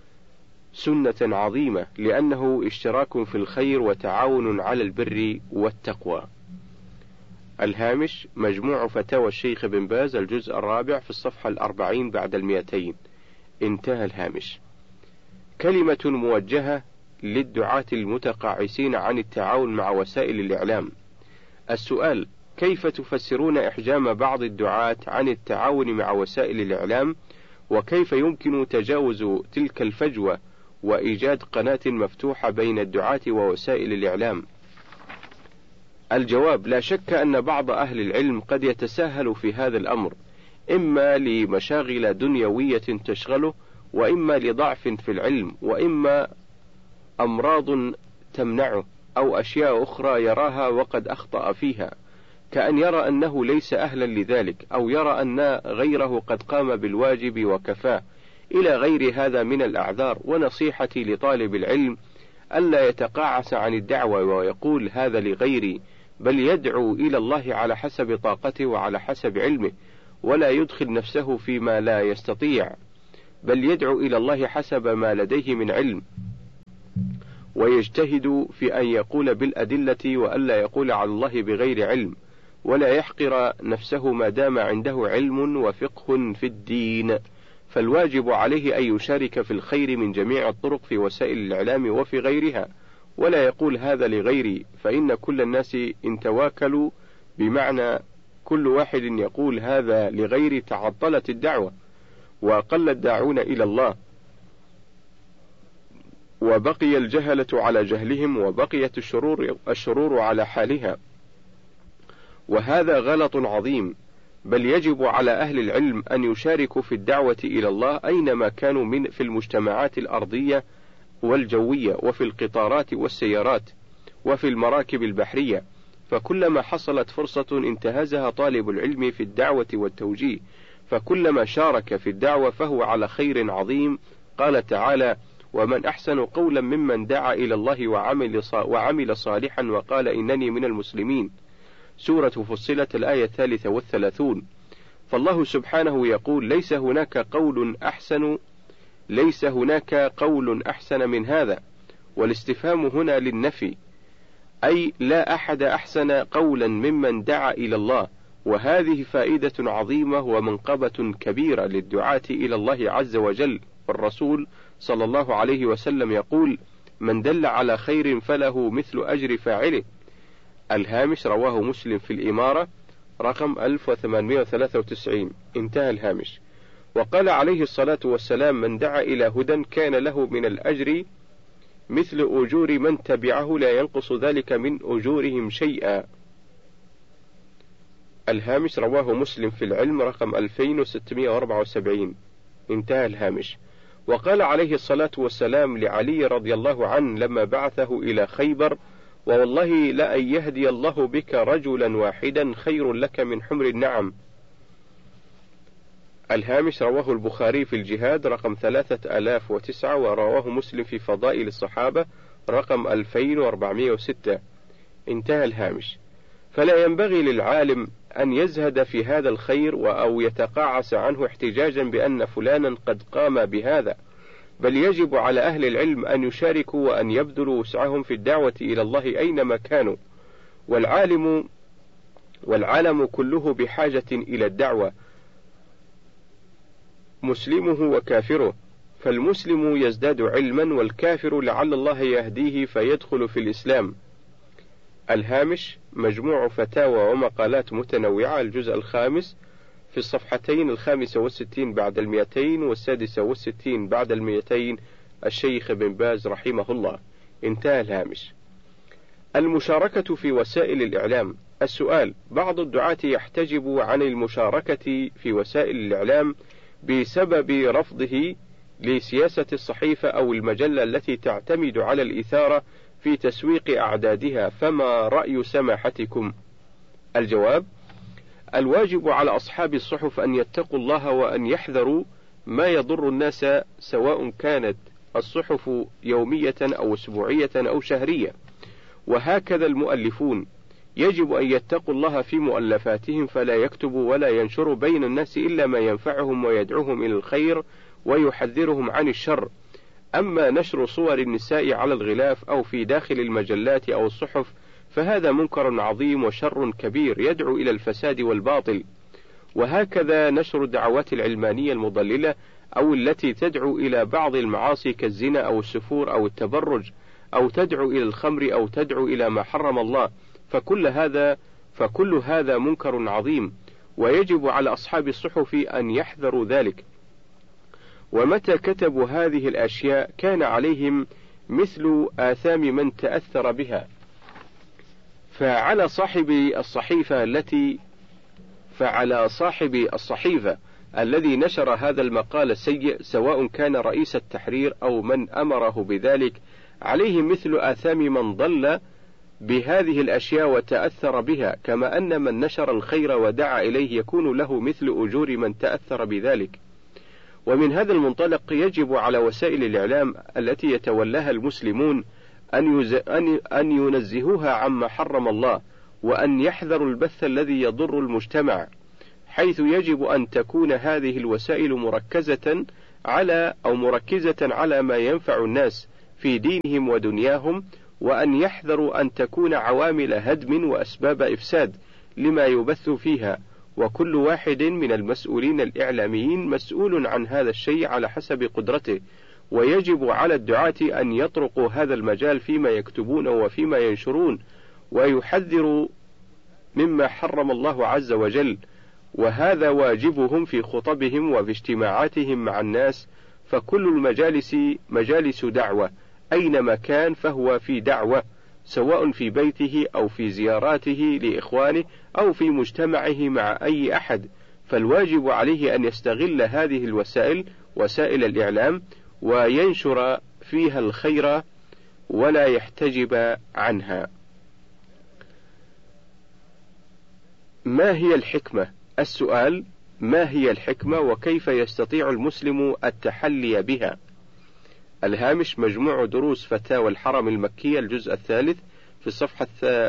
سنة عظيمة، لأنه اشتراك في الخير وتعاون على البر والتقوى. الهامش: مجموع فتاوى الشيخ بن باز، الجزء الرابع، في الصفحة 40 بعد 200. انتهى الهامش. كلمة موجهة للدعاة المتقاعسين عن التعاون مع وسائل الإعلام. السؤال: كيف تفسرون إحجام بعض الدعاة عن التعاون مع وسائل الإعلام؟ وكيف يمكن تجاوز تلك الفجوة وإيجاد قناة مفتوحة بين الدعاة ووسائل الإعلام؟ الجواب: لا شك أن بعض أهل العلم قد يتساهل في هذا الأمر، إما لمشاغل دنيوية تشغله، وإما لضعف في العلم، وإما أمراض تمنعه، أو أشياء أخرى يراها وقد أخطأ فيها، كأن يرى أنه ليس أهلا لذلك، أو يرى أن غيره قد قام بالواجب وكفاه، إلى غير هذا من الأعذار. ونصيحتي لطالب العلم ألا يتقاعس عن الدعوة ويقول هذا لغيري، بل يدعو إلى الله على حسب طاقته وعلى حسب علمه، ولا يدخل نفسه فيما لا يستطيع، بل يدعو إلى الله حسب ما لديه من علم، ويجتهد في أن يقول بالأدلة وألا يقول على الله بغير علم، ولا يحقر نفسه ما دام عنده علم وفقه في الدين. فالواجب عليه أن يشارك في الخير من جميع الطرق في وسائل الإعلام وفي غيرها، ولا يقول هذا لغيري، فإن كل الناس إن تواكلوا، بمعنى كل واحد يقول هذا لغيري، تعطلت الدعوة وأقل الداعون إلى الله، وبقي الجهلة على جهلهم، وبقيت الشرور على حالها، وهذا غلط عظيم. بل يجب على أهل العلم أن يشاركوا في الدعوة إلى الله أينما كانوا في المجتمعات الأرضية والجوية، وفي القطارات والسيارات، وفي المراكب البحرية، فكلما حصلت فرصة انتهزها طالب العلم في الدعوة والتوجيه، فكلما شارك في الدعوة فهو على خير عظيم. قال تعالى: ومن أحسن قولا ممن دعا إلى الله وعمل صالحا وقال إنني من المسلمين. سورة فصلت الآية 33. فالله سبحانه يقول: ليس هناك قول أحسن من هذا، والاستفهام هنا للنفي، أي لا أحد أحسن قولا ممن دعا إلى الله. وهذه فائدة عظيمة ومنقبة كبيرة للدعاة إلى الله عز وجل. والرسول صلى الله عليه وسلم يقول: من دل على خير فله مثل أجر فاعله. الهامش رواه مسلم في الإمارة رقم 1893. انتهى الهامش. وقال عليه الصلاة والسلام: من دعا إلى هدى كان له من الأجر مثل أجور من تبعه لا ينقص ذلك من أجورهم شيئا. الهامش رواه مسلم في العلم رقم 2674. انتهى الهامش. وقال عليه الصلاة والسلام لعلي رضي الله عنه لما بعثه إلى خيبر: والله لأن يهدي الله بك رجلا واحدا خير لك من حمر النعم. الهامش رواه البخاري في الجهاد رقم 3009، ورواه مسلم في فضائل الصحابة رقم 2406. انتهى الهامش. فلا ينبغي للعالم أن يزهد في هذا الخير أو يتقاعس عنه احتجاجا بأن فلانا قد قام بهذا، بل يجب على أهل العلم أن يشاركوا وأن يبذلوا وسعهم في الدعوة إلى الله أينما كانوا. والعالم كله بحاجة إلى الدعوة، مسلمه وكافره، فالمسلم يزداد علما، والكافر لعل الله يهديه فيدخل في الإسلام. الهامش مجموع فتاوى ومقالات متنوعة، الجزء 5 في الصفحتين 65 بعد 200 و66 بعد 200، الشيخ بن باز رحمه الله. انتهى الهامش. المشاركة في وسائل الإعلام. السؤال: بعض الدعاة يحتجب عن المشاركة في وسائل الإعلام بسبب رفضه لسياسة الصحيفة أو المجلة التي تعتمد على الإثارة في تسويق أعدادها، فما رأي سماحتكم؟ الجواب: الواجب على أصحاب الصحف أن يتقوا الله وأن يحذروا ما يضر الناس، سواء كانت الصحف يومية أو أسبوعية أو شهرية. وهكذا المؤلفون يجب أن يتقوا الله في مؤلفاتهم، فلا يكتبوا ولا ينشروا بين الناس إلا ما ينفعهم ويدعوهم إلى الخير ويحذرهم عن الشر. أما نشر صور النساء على الغلاف أو في داخل المجلات أو الصحف فهذا منكر عظيم وشر كبير يدعو إلى الفساد والباطل. وهكذا نشر الدعوات العلمانية المضللة أو التي تدعو إلى بعض المعاصي كالزنا أو السفور أو التبرج، أو تدعو إلى الخمر، أو تدعو إلى ما حرم الله، فكل هذا منكر عظيم، ويجب على أصحاب الصحف أن يحذروا ذلك. ومتى كتبوا هذه الأشياء كان عليهم مثل آثام من تأثر بها. فعلى صاحب الصحيفة الذي نشر هذا المقال السيء، سواء كان رئيس التحرير أو من أمره بذلك، عليه مثل آثام من ضل بهذه الأشياء وتأثر بها، كما أن من نشر الخير ودعا إليه يكون له مثل أجور من تأثر بذلك. ومن هذا المنطلق يجب على وسائل الإعلام التي يتولاها المسلمون أن ينزهوها عما حرم الله، وأن يحذروا البث الذي يضر المجتمع، حيث يجب أن تكون هذه الوسائل مركزة على ما ينفع الناس في دينهم ودنياهم، وأن يحذروا أن تكون عوامل هدم وأسباب إفساد لما يبث فيها، وكل واحد من المسؤولين الإعلاميين مسؤول عن هذا الشيء على حسب قدرته، ويجب على الدعاة أن يطرقوا هذا المجال فيما يكتبون وفيما ينشرون، ويحذروا مما حرم الله عز وجل، وهذا واجبهم في خطبهم وفي اجتماعاتهم مع الناس، فكل المجالس مجالس دعوة، أينما كان فهو في دعوة، سواء في بيته أو في زياراته لإخوانه أو في مجتمعه مع أي أحد، فالواجب عليه أن يستغل هذه الوسائل، وسائل الإعلام، وينشر فيها الخير ولا يحتجب عنها. ما هي الحكمة؟ السؤال: ما هي الحكمة وكيف يستطيع المسلم التحلي بها؟ الهامش: مجموع دروس فتاوى الحرم المكية الجزء الثالث في الصفحة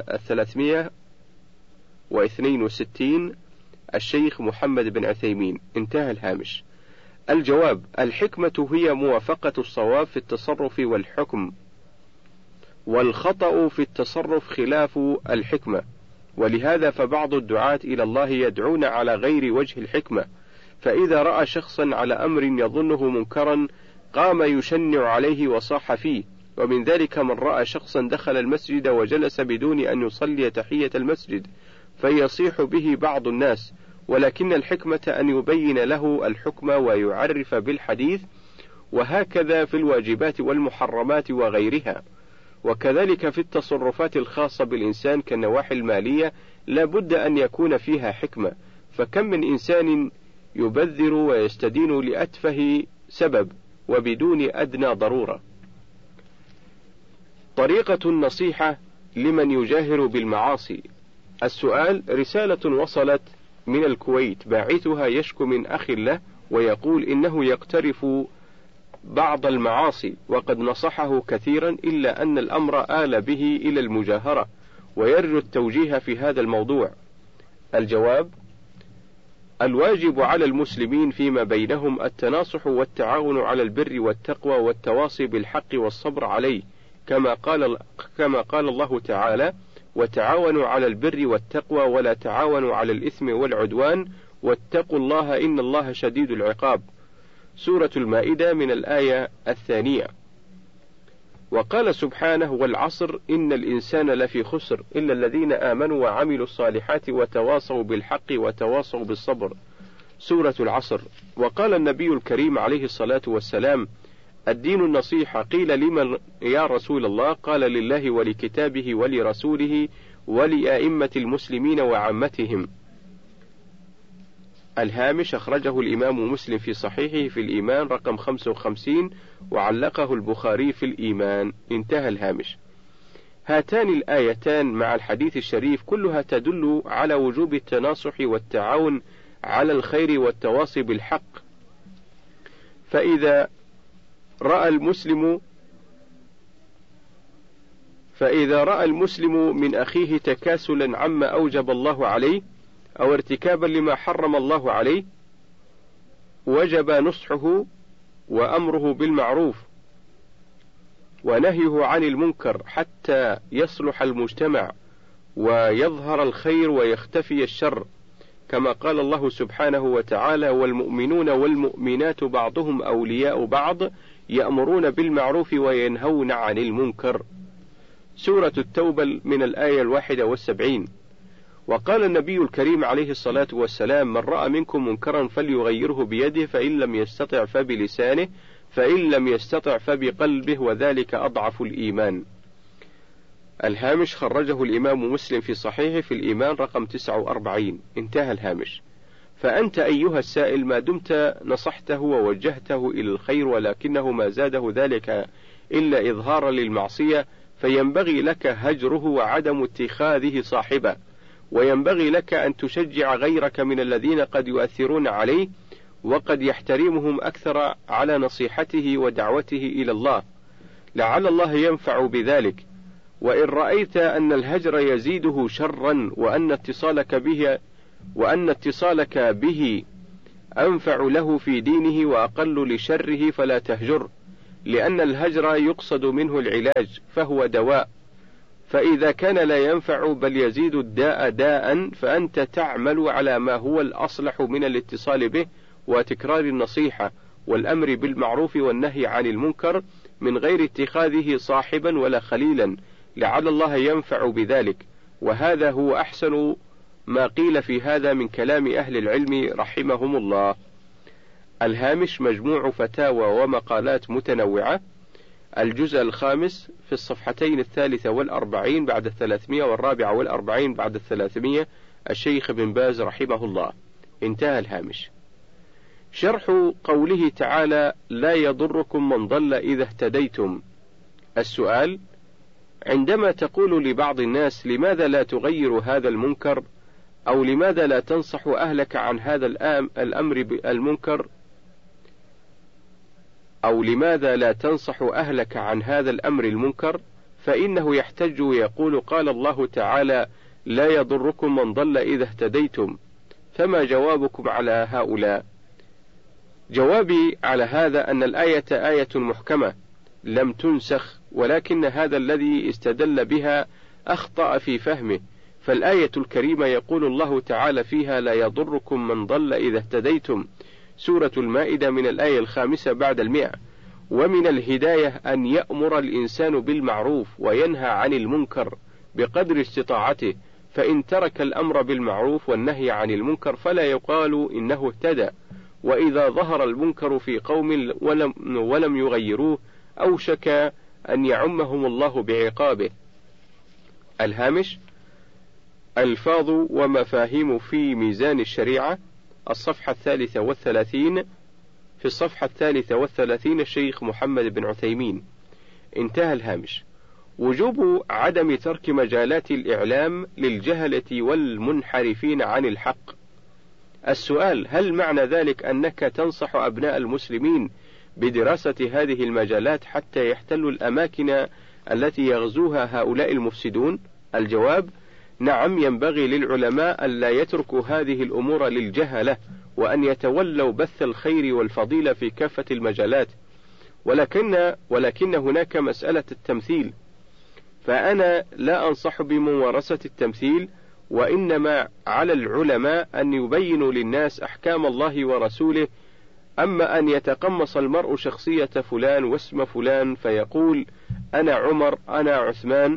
362، الشيخ محمد بن عثيمين. انتهى الهامش. الجواب: الحكمة هي موافقة الصواب في التصرف والحكم، والخطأ في التصرف خلاف الحكمة، ولهذا فبعض الدعاة إلى الله يدعون على غير وجه الحكمة، فإذا رأى شخصا على أمر يظنه منكرا قام يشنع عليه وصاح فيه، ومن ذلك من رأى شخصا دخل المسجد وجلس بدون أن يصلي تحية المسجد فيصيح به بعض الناس، ولكن الحكمة أن يبين له الحكم ويعرف بالحديث، وهكذا في الواجبات والمحرمات وغيرها. وكذلك في التصرفات الخاصة بالإنسان كالنواحي المالية لا بد أن يكون فيها حكمة، فكم من إنسان يبذر ويستدين لأتفه سبب وبدون أدنى ضرورة. طريقة النصيحة لمن يجاهر بالمعاصي. السؤال: رسالة وصلت من الكويت، باعثها يشكو من أخ له ويقول إنه يقترف بعض المعاصي، وقد نصحه كثيرا إلا أن الأمر آل به إلى المجاهرة، ويرجو التوجيه في هذا الموضوع. الجواب: الواجب على المسلمين فيما بينهم التناصح والتعاون على البر والتقوى والتواصي بالحق والصبر عليه، كما قال الله تعالى: وتعاونوا على البر والتقوى ولا تعاونوا على الإثم والعدوان واتقوا الله إن الله شديد العقاب. سورة المائدة من الآية 2. وقال سبحانه: والعصر إن الإنسان لفي خسر إلا الذين آمنوا وعملوا الصالحات وتواصوا بالحق وتواصوا بالصبر. سورة العصر. وقال النبي الكريم عليه الصلاة والسلام: الدين النصيحة. قيل: لمن يا رسول الله؟ قال: لله ولكتابه ولرسوله ولأئمة المسلمين وعامتهم. الهامش: أخرجه الإمام مسلم في صحيحه في الإيمان رقم 55، وعلقه البخاري في الإيمان. انتهى الهامش. هاتان الآيتان مع الحديث الشريف كلها تدل على وجوب التناصح والتعاون على الخير والتواصي بالحق، فإذا رأى المسلم من أخيه تكاسلا عما أوجب الله عليه أو ارتكابا لما حرم الله عليه وجب نصحه وأمره بالمعروف ونهيه عن المنكر حتى يصلح المجتمع ويظهر الخير ويختفي الشر، كما قال الله سبحانه وتعالى: والمؤمنون والمؤمنات بعضهم أولياء بعض يأمرون بالمعروف وينهون عن المنكر. سورة التوبة من الآية 71. وقال النبي الكريم عليه الصلاة والسلام: من رأى منكم منكرا فليغيره بيده، فإن لم يستطع فبلسانه، فإن لم يستطع فبقلبه، وذلك أضعف الإيمان. الهامش: خرجه الإمام مسلم في صحيحه في الإيمان رقم 49. انتهى الهامش. فأنت أيها السائل ما دمت نصحته ووجهته إلى الخير ولكنه ما زاده ذلك إلا إظهارا للمعصية، فينبغي لك هجره وعدم اتخاذه صاحبه، وينبغي لك أن تشجع غيرك من الذين قد يؤثرون عليه وقد يحترمهم أكثر على نصيحته ودعوته إلى الله، لعل الله ينفع بذلك، وإن رأيت أن الهجر يزيده شرا وأن اتصالك به أنفع له في دينه وأقل لشره فلا تهجر، لأن الهجر يقصد منه العلاج فهو دواء، فإذا كان لا ينفع بل يزيد الداء داء فأنت تعمل على ما هو الأصلح من الاتصال به وتكرار النصيحة والأمر بالمعروف والنهي عن المنكر من غير اتخاذه صاحبا ولا خليلا، لعل الله ينفع بذلك. وهذا هو أحسن ما قيل في هذا من كلام أهل العلم رحمهم الله. الهامش مجموع فتاوى ومقالات متنوعة، الجزء الخامس في الصفحتين 43 بعد 300 و44 بعد 300، الشيخ بن باز رحمه الله. انتهى الهامش. شرح قوله تعالى: لا يضركم من ضل إذا اهتديتم. السؤال: عندما تقول لبعض الناس لماذا لا تغير هذا المنكر، أو لماذا لا تنصح أهلك عن هذا الأمر بالمنكر، أو لماذا لا تنصح أهلك عن هذا الأمر المنكر، فإنه يحتج ويقول: قال الله تعالى: لا يضركم من ضل إذا اهتديتم. فما جوابكم على هؤلاء؟ جوابي على هذا أن الآية آية محكمة لم تنسخ، ولكن هذا الذي استدل بها أخطأ في فهمه. فالآية الكريمة يقول الله تعالى فيها: لا يضركم من ضل إذا اهتديتم، سورة المائدة من الآية 5 بعد 100. ومن الهداية أن يأمر الإنسان بالمعروف وينهى عن المنكر بقدر استطاعته، فإن ترك الأمر بالمعروف والنهي عن المنكر فلا يقال إنه اهتدى. وإذا ظهر المنكر في قوم ولم يغيروه أوشك أن يعمهم الله بعقابه. الهامش: ألفاظ ومفاهيم في ميزان الشريعة، الصفحة 33 في الصفحة 33، الشيخ محمد بن عثيمين. انتهى الهامش. وجوب عدم ترك مجالات الإعلام للجهلة والمنحرفين عن الحق. السؤال: هل معنى ذلك أنك تنصح أبناء المسلمين بدراسة هذه المجالات حتى يحتلوا الأماكن التي يغزوها هؤلاء المفسدون؟ الجواب: نعم، ينبغي للعلماء ألا يتركوا هذه الأمور للجهلة، وأن يتولوا بث الخير والفضيلة في كافة المجالات. ولكن هناك مسألة التمثيل، فأنا لا أنصح بممارسة التمثيل، وإنما على العلماء أن يبينوا للناس أحكام الله ورسوله. أما أن يتقمص المرء شخصية فلان واسم فلان فيقول: أنا عمر، أنا عثمان،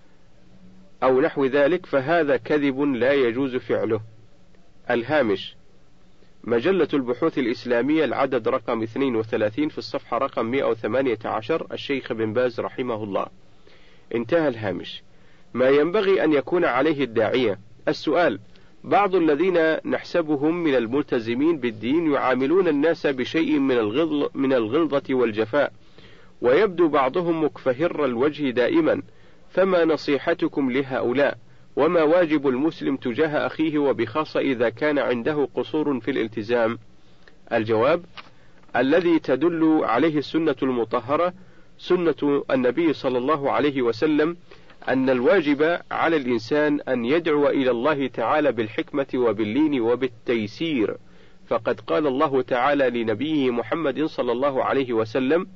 أو نحو ذلك، فهذا كذب لا يجوز فعله. الهامش: مجلة البحوث الإسلامية، العدد رقم 32 في الصفحة رقم 118، الشيخ بن باز رحمه الله. انتهى الهامش. ما ينبغي أن يكون عليه الداعية. السؤال: بعض الذين نحسبهم من الملتزمين بالدين يعاملون الناس بشيء من الغلظة والجفاء، ويبدو بعضهم مكفهر الوجه دائما، فما نصيحتكم لهؤلاء؟ وما واجب المسلم تجاه أخيه، وبخاصة إذا كان عنده قصور في الالتزام؟ الجواب: الذي تدل عليه السنة المطهرة، سنة النبي صلى الله عليه وسلم، أن الواجب على الإنسان أن يدعو إلى الله تعالى بالحكمة وباللين وبالتيسير، فقد قال الله تعالى لنبيه محمد صلى الله عليه وسلم: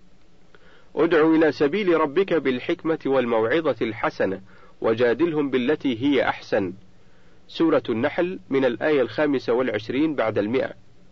ادع إلى سبيل ربك بالحكمة والموعظة الحسنة وجادلهم بالتي هي أحسن، سورة النحل من الآية 25 بعد 100.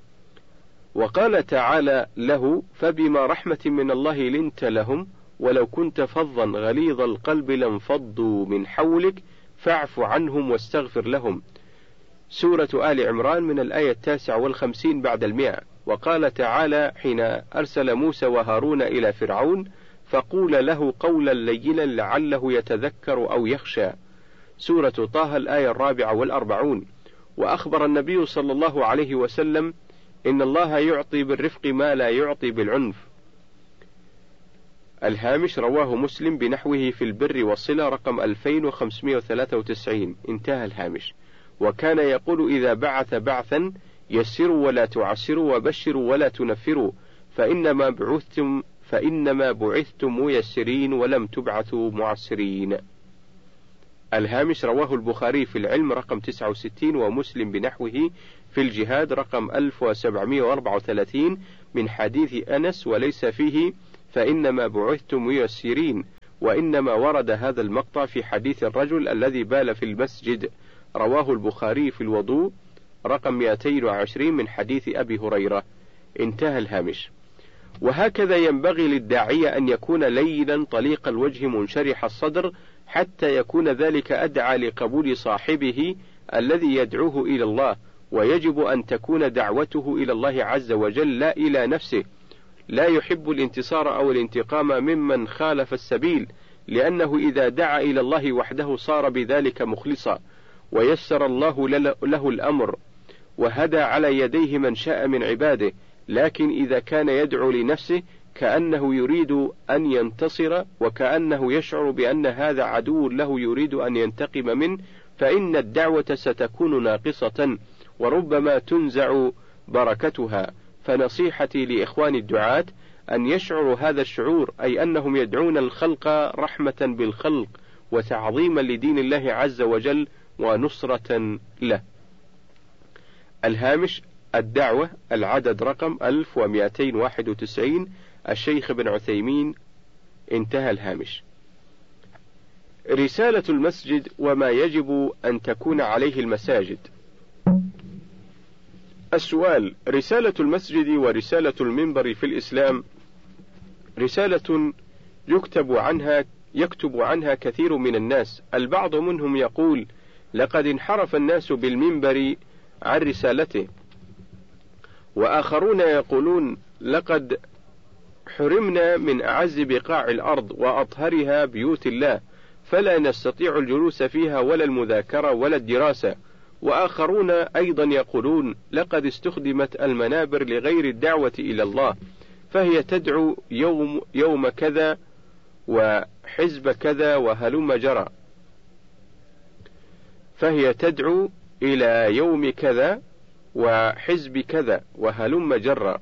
وقال تعالى له: فبما رحمة من الله لنت لهم ولو كنت فظا غليظ القلب لانفضوا من حولك فاعف عنهم واستغفر لهم، سورة آل عمران من الآية 59 بعد 100. وقال تعالى حين أرسل موسى وهارون إلى فرعون: فقول له قولا لينا لعله يتذكر أو يخشى، سورة طه الآية 44. وأخبر النبي صلى الله عليه وسلم: إن الله يعطي بالرفق ما لا يعطي بالعنف. الهامش: رواه مسلم بنحوه في البر والصلة رقم 2593. انتهى الهامش. وكان يقول إذا بعث بعثا: يسروا ولا تعسروا وبشروا ولا تنفروا، فإنما بعثتم ميسرين ولم تبعثوا معسرين. الهامش: رواه البخاري في العلم رقم 69 ومسلم بنحوه في الجهاد رقم 1734 من حديث أنس، وليس فيه فإنما بعثتم ميسرين، وإنما ورد هذا المقطع في حديث الرجل الذي بال في المسجد، رواه البخاري في الوضوء رقم 220 من حديث أبي هريرة. انتهى الهامش. وهكذا ينبغي للداعية أن يكون لينا طليق الوجه منشرح الصدر، حتى يكون ذلك أدعى لقبول صاحبه الذي يدعوه إلى الله، ويجب أن تكون دعوته إلى الله عز وجل لا إلى نفسه. لا يحب الانتصار أو الانتقام ممن خالف السبيل، لأنه إذا دعا إلى الله وحده صار بذلك مخلصا، ويسر الله له الأمر، وهدى على يديه من شاء من عباده. لكن إذا كان يدعو لنفسه كأنه يريد أن ينتصر، وكأنه يشعر بأن هذا عدو له يريد أن ينتقم منه، فإن الدعوة ستكون ناقصة وربما تنزع بركتها. فنصيحتي لإخوان الدعاة أن يشعروا هذا الشعور، أي أنهم يدعون الخلق رحمة بالخلق وتعظيما لدين الله عز وجل ونصرة له. الهامش: الدعوة، العدد رقم 1291، الشيخ بن عثيمين. انتهى الهامش. رسالة المسجد وما يجب أن تكون عليه المساجد. السؤال: رسالة المسجد ورسالة المنبر في الإسلام رسالة يكتب عنها كثير من الناس. البعض منهم يقول: لقد انحرف الناس بالمنبر عن رسالته، وآخرون يقولون: لقد حرمنا من أعز بقاع الأرض وأطهرها بيوت الله، فلا نستطيع الجلوس فيها ولا المذاكرة ولا الدراسة. وآخرون أيضا يقولون: لقد استخدمت المنابر لغير الدعوة إلى الله، فهي تدعو يوم كذا وحزب كذا وهلم جرى، فهي تدعو إلى يوم كذا وحزب كذا وهلم جرى.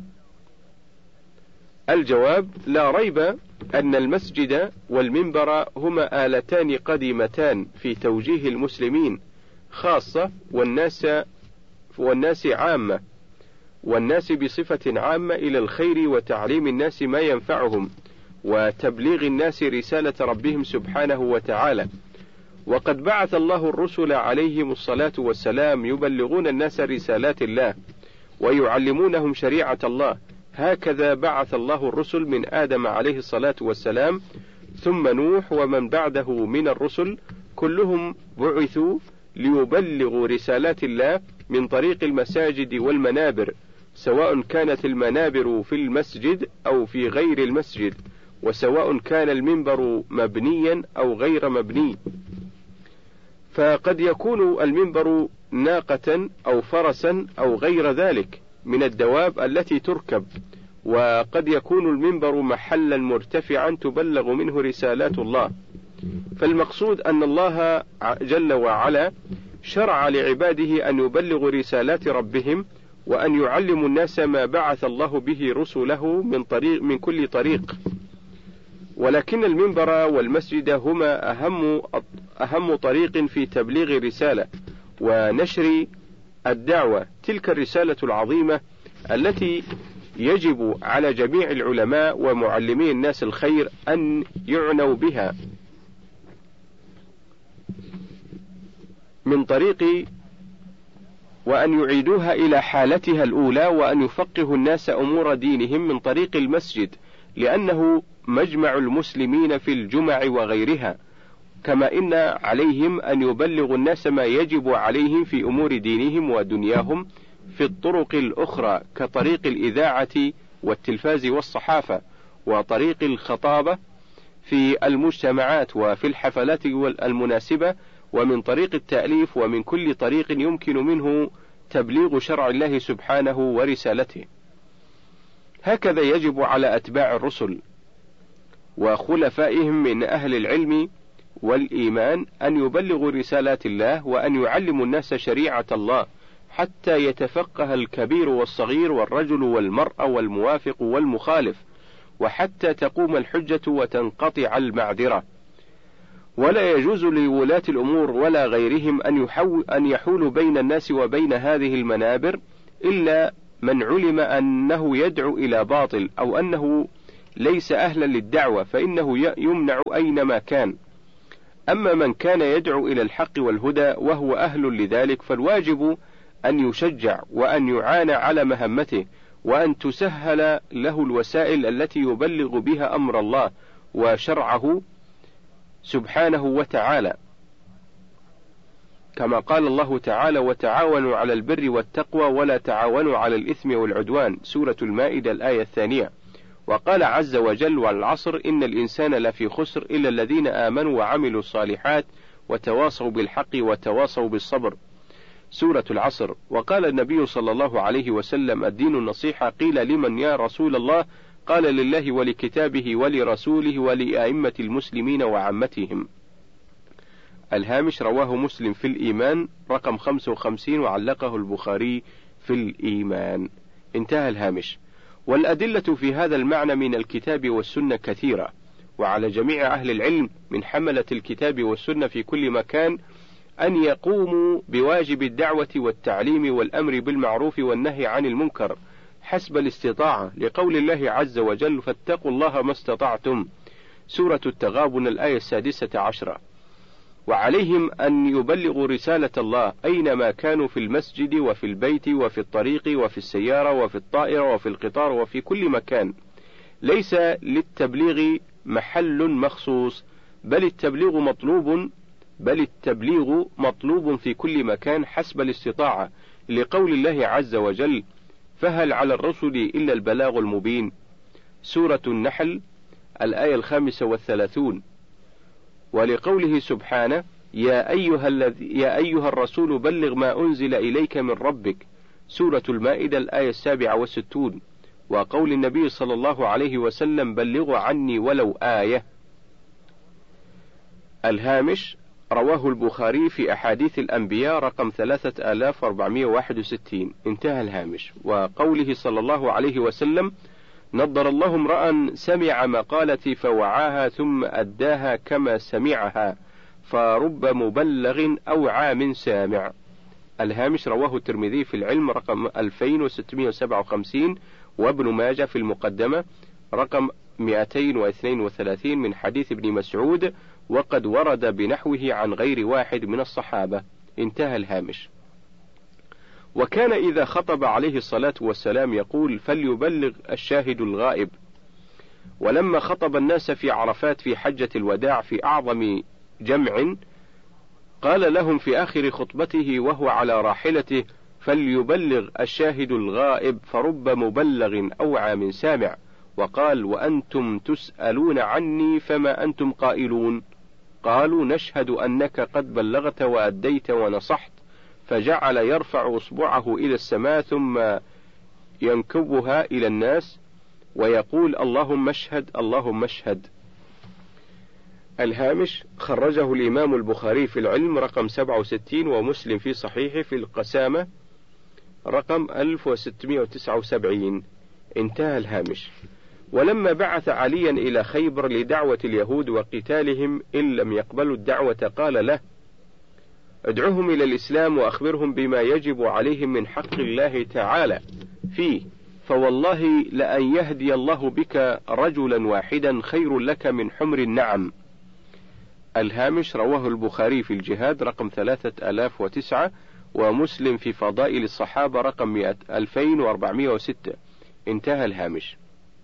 الجواب: لا ريب أن المسجد والمنبر هما آلتان قديمتان في توجيه المسلمين خاصة والناس عامة، والناس بصفة عامة إلى الخير وتعليم الناس ما ينفعهم وتبليغ الناس رسالة ربهم سبحانه وتعالى. وقد بعث الله الرسل عليهم الصلاة والسلام يبلغون الناس رسالات الله ويعلمونهم شريعة الله. هكذا بعث الله الرسل من آدم عليه الصلاة والسلام، ثم نوح ومن بعده من الرسل، كلهم بعثوا ليبلغوا رسالات الله من طريق المساجد والمنابر، سواء كانت المنابر في المسجد أو في غير المسجد، وسواء كان المنبر مبنيا أو غير مبني. فقد يكون المنبر ناقة أو فرسا أو غير ذلك من الدواب التي تركب، وقد يكون المنبر محلا مرتفعا تبلغ منه رسالات الله. فالمقصود أن الله جل وعلا شرع لعباده أن يبلغوا رسالات ربهم، وأن يعلموا الناس ما بعث الله به رسله من كل طريق. ولكن المنبر والمسجد هما أهم طريق في تبليغ الرسالة ونشر الدعوة، تلك الرسالة العظيمة التي يجب على جميع العلماء ومعلمي الناس الخير أن يعنوا بها من طريق، وأن يعيدوها إلى حالتها الأولى، وأن يفقهوا الناس أمور دينهم من طريق المسجد، لأنه مجمع المسلمين في الجمع وغيرها، كما إن عليهم أن يبلغوا الناس ما يجب عليهم في أمور دينهم ودنياهم في الطرق الأخرى، كطريق الإذاعة والتلفاز والصحافة، وطريق الخطابة في المجتمعات وفي الحفلات المناسبة، ومن طريق التأليف، ومن كل طريق يمكن منه تبليغ شرع الله سبحانه ورسالته. هكذا يجب على أتباع الرسل وخلفائهم من أهل العلم والإيمان أن يبلغوا رسالات الله، وأن يعلموا الناس شريعة الله، حتى يتفقه الكبير والصغير والرجل والمرأة والموافق والمخالف، وحتى تقوم الحجة وتنقطع المعذرة. ولا يجوز لولاة الأمور ولا غيرهم أن يحولوا بين الناس وبين هذه المنابر إلا من علم أنه يدعو إلى باطل أو أنه ليس أهلا للدعوة، فإنه يمنع أينما كان. أما من كان يدعو إلى الحق والهدى وهو أهل لذلك، فالواجب أن يشجع وأن يعان على مهمته، وأن تسهل له الوسائل التي يبلغ بها أمر الله وشرعه سبحانه وتعالى، كما قال الله تعالى: وتعاونوا على البر والتقوى ولا تعاونوا على الإثم والعدوان، سورة المائدة الآية 2. وقال عز وجل: والعصر إن الإنسان لفي خسر إلا الذين آمنوا وعملوا الصالحات وتواصوا بالحق وتواصوا بالصبر، سورة العصر. وقال النبي صلى الله عليه وسلم: الدين النصيحة. قيل: لمن يا رسول الله؟ قال: لله ولكتابه ولرسوله ولأئمة المسلمين وعامتهم. الهامش: رواه مسلم في الإيمان رقم 55، وعلقه البخاري في الإيمان. انتهى الهامش. والأدلة في هذا المعنى من الكتاب والسنة كثيرة، وعلى جميع أهل العلم من حملة الكتاب والسنة في كل مكان أن يقوموا بواجب الدعوة والتعليم والأمر بالمعروف والنهي عن المنكر حسب الاستطاعة، لقول الله عز وجل: فاتقوا الله ما استطعتم، سورة التغابن الآية 16. وعليهم أن يبلغوا رسالة الله أينما كانوا، في المسجد وفي البيت وفي الطريق وفي السيارة وفي الطائرة وفي القطار وفي كل مكان. ليس للتبليغ محل مخصوص، بل التبليغ مطلوب في كل مكان حسب الاستطاعة، لقول الله عز وجل: فهل على الرسل إلا البلاغ المبين، سورة النحل الآية 35. ولقوله سبحانه: يا أيها الرسول بلغ ما أنزل إليك من ربك، سورة المائدة الآية 67. وقول النبي صلى الله عليه وسلم: بلغوا عني ولو آية. الهامش: رواه البخاري في أحاديث الأنبياء رقم 3461. انتهى الهامش. وقوله صلى الله عليه وسلم: نضر الله امرأ سمع مقالتي فوعاها ثم أداها كما سمعها، فرب مبلغ أوعى من سامع. الهامش: رواه الترمذي في العلم رقم 2657، وابن ماجه في المقدمة رقم 232 من حديث ابن مسعود، وقد ورد بنحوه عن غير واحد من الصحابة. انتهى الهامش. وكان إذا خطب عليه الصلاة والسلام يقول: فليبلغ الشاهد الغائب. ولما خطب الناس في عرفات في حجة الوداع في أعظم جمع، قال لهم في آخر خطبته وهو على راحلته: فليبلغ الشاهد الغائب، فرب مبلغ أوعى من سامع. وقال: وأنتم تسألون عني فما أنتم قائلون؟ قالوا: نشهد أنك قد بلغت وأديت ونصحت. فجعل يرفع إصبعه إلى السماء ثم ينكبها إلى الناس ويقول: اللهم اشهد اللهم اشهد. الهامش: خرجه الإمام البخاري في العلم رقم 67، ومسلم في صحيحه في القسامة رقم 1679. انتهى الهامش. ولما بعث عليا إلى خيبر لدعوة اليهود وقتالهم إن لم يقبلوا الدعوة، قال له: ادعوهم إلى الإسلام وأخبرهم بما يجب عليهم من حق الله تعالى فيه، فوالله لأن يهدي الله بك رجلا واحدا خير لك من حمر النعم. الهامش: رواه البخاري في الجهاد رقم 3009، ومسلم في فضائل الصحابة رقم 2406. انتهى الهامش.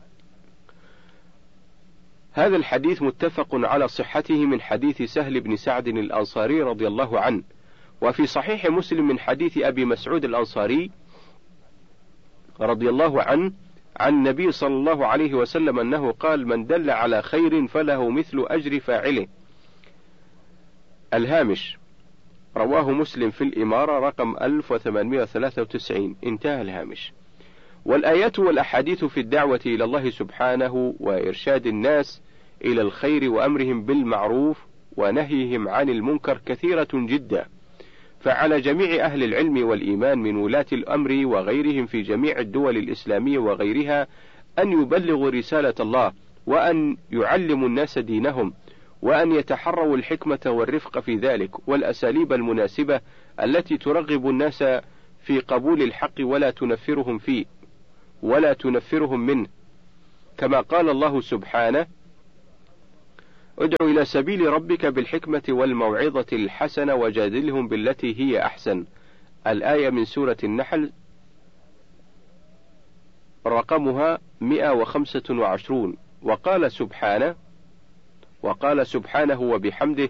هذا الحديث متفق على صحته من حديث سهل بن سعد الأنصاري رضي الله عنه، وفي صحيح مسلم من حديث أبي مسعود الأنصاري رضي الله عنه عن النبي صلى الله عليه وسلم أنه قال: من دل على خير فله مثل أجر فاعله. الهامش: رواه مسلم في الإمارة رقم 1893. انتهى الهامش. والآيات والأحاديث في الدعوة إلى الله سبحانه وإرشاد الناس إلى الخير وأمرهم بالمعروف ونهيهم عن المنكر كثيرة جدا، فعلى جميع أهل العلم والإيمان من ولاة الأمر وغيرهم في جميع الدول الإسلامية وغيرها أن يبلغوا رسالة الله، وأن يعلموا الناس دينهم، وأن يتحروا الحكمة والرفق في ذلك، والأساليب المناسبة التي ترغب الناس في قبول الحق ولا تنفرهم منه، كما قال الله سبحانه: ادع إلى سبيل ربك بالحكمة والموعظة الحسنة وجادلهم بالتي هي أحسن. الآية من سورة النحل رقمها 125. وقال سبحانه وبحمده: